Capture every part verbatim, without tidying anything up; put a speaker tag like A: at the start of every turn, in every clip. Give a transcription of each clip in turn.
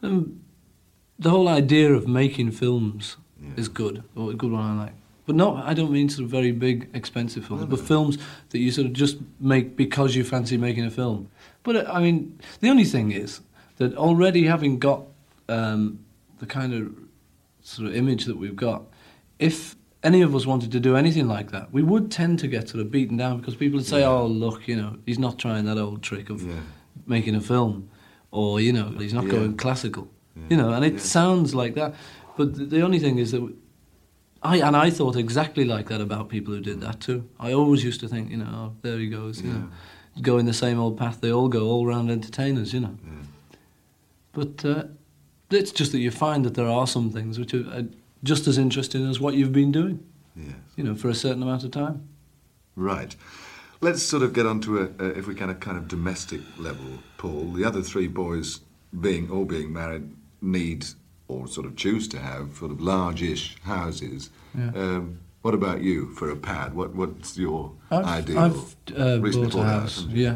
A: Um, the whole idea of making films
B: Yeah.
A: is good, or a good one I like. But not, I don't mean sort of very big, expensive films,
B: No,
A: but
B: no.
A: films that you sort of just make because you fancy making a film. But, uh, I mean, the only thing is that already having got um, the kind of sort of image that we've got, if any of us wanted to do anything like that, we would tend to get sort of beaten down because people would say,
B: Yeah.
A: oh, look, you know, he's not trying that old trick of
B: Yeah.
A: making a film, or, you know, he's not
B: Yeah.
A: going classical,
B: Yeah.
A: you know, and it
B: Yeah.
A: sounds like that. But the, the only thing is that, I and I thought exactly like that about people who did that too. I always used to think, you know, oh, there he goes, you
B: Yeah.
A: know, going the same old path. They all go, all-round entertainers, you know.
B: Yeah.
A: But uh, it's just that you find that there are some things which are uh, just as interesting as what you've been doing,
B: Yes.
A: you know, for a certain amount of time.
B: Right. Let's sort of get on to a, a, if we can, a kind of domestic level, Paul. The other three boys, being all being married, need or sort of choose to have sort of large-ish houses.
A: Yeah.
B: Um, what about you for a pad? What What's your
A: I've,
B: ideal?
A: I've uh,
B: Recently
A: bought a
B: bought
A: house,
B: haven't you?
A: yeah.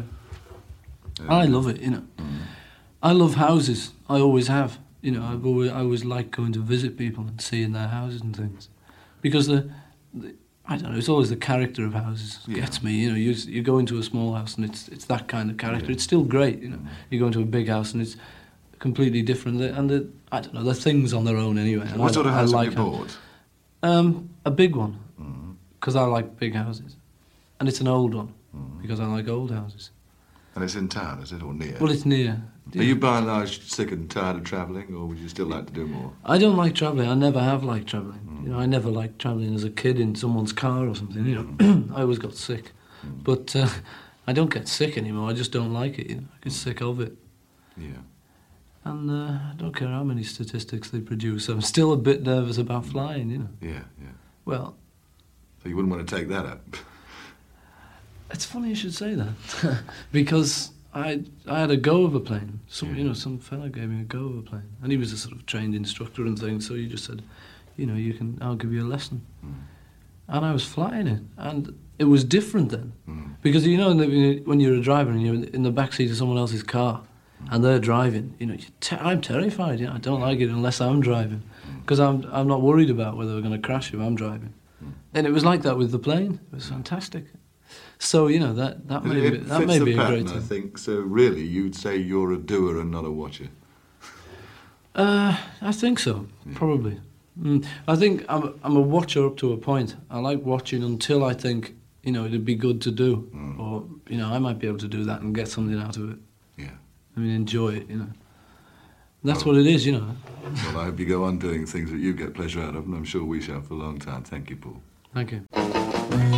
B: Um,
A: I love it, you know.
B: Mm.
A: I love houses. I always have. You know, I've always, I always like going to visit people and seeing their houses and things, because the, the I don't know. It's always the character of houses
B: Yeah.
A: gets me. You know, you you go into a small house and it's it's that kind of character.
B: Yeah.
A: It's still great. You know,
B: Mm.
A: you go into a big house and it's completely different. And the, I don't know. They're things on their own anyway. and
B: What
A: I,
B: sort of
A: I
B: house
A: like
B: have you
A: how-
B: bought?
A: Um, a big one,
B: Mm.
A: because I like big houses, and it's an old one
B: Mm.
A: because I like old houses.
B: And it's in town, is it, or near?
A: Well, it's near.
B: Are you by and large sick and tired of travelling, or would you still like to do more?
A: I don't like travelling. I never have liked travelling.
B: Mm.
A: You know, I never liked travelling as a kid in someone's car or something. You know, I always got sick.
B: Mm.
A: But uh, I don't get sick anymore. I just don't like it. You know, I get sick of it.
B: Yeah.
A: And uh, I don't care how many statistics they produce. I'm still a bit nervous about flying. You know.
B: Yeah, yeah.
A: Well,
B: So you wouldn't want to take that up?
A: it's funny you should say that because I I had a go of a plane. Some
B: Yeah.
A: you know some fella gave me a go of a plane, and he was a sort of trained instructor and things. So he just said, you know, you can I'll give you a lesson.
B: Mm.
A: And I was flying it, and it was different then.
B: Mm.
A: Because you know that when you're a driver and you're in the back seat of someone else's car, and they're driving, you know, you're te- I'm terrified. You know, I don't like it unless I'm driving, because I'm I'm not worried about whether we're going to crash if I'm driving.
B: Mm.
A: And it was like that with the plane. It was fantastic. So you know that that may
B: It
A: be, that
B: fits
A: may
B: the
A: be a
B: pattern,
A: great
B: I
A: thing.
B: think. So really, you'd say you're a doer and not a watcher.
A: Uh, I think so,
B: Yeah.
A: probably. Mm. I think I'm I'm a watcher up to a point. I like watching until I think, you know, it'd be good to do,
B: Mm.
A: or you know, I might be able to do that and get something out of it.
B: Yeah.
A: I mean, enjoy it, you know. That's
B: Well-
A: what it is, you know.
B: Well, I hope you go on doing things that you get pleasure out of, and I'm sure we shall for a long time. Thank you, Paul.
A: Thank you.